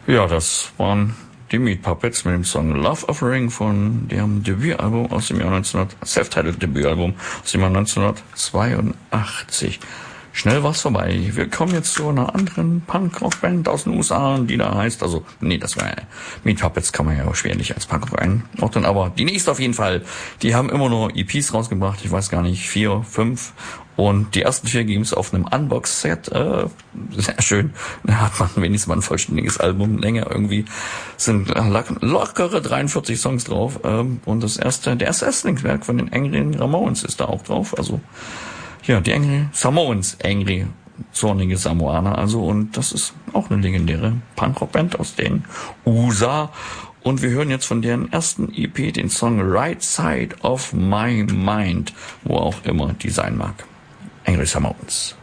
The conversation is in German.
Ja, das waren die Meat Puppets mit dem Song Love Offering von dem Debütalbum aus dem Jahr Self-Titled Debütalbum aus dem Jahr 1982. Schnell war's vorbei. Wir kommen jetzt zu einer anderen Punkrock-Band aus den USA, die da heißt, das war Meat Puppets, kann man ja auch schwerlich als Punkrock einordnen, aber die nächste auf jeden Fall. Die haben immer nur EPs rausgebracht, ich weiß gar nicht, 4, 5. Und die ersten 4 geben es auf einem Unbox-Set. Sehr schön. Da hat man wenigstens mal ein vollständiges Album. Länger irgendwie sind lockere 43 Songs drauf. Und der erste Erstlingswerk von den Angry Ramones ist da auch drauf. Also, ja, die Angry Samoans, Angry, zornige Samoaner. Also, und das ist auch eine legendäre Punkrock-Band aus den USA. Und wir hören jetzt von deren ersten EP den Song Right Side of My Mind, wo auch immer die sein mag. Angry Samoans.